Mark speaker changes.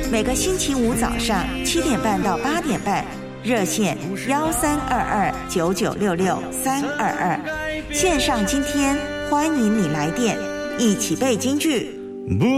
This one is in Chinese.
Speaker 1: 每个星期五早上7点半到8点半，热线13229966-322，线上今天欢迎你来电，一起背京剧。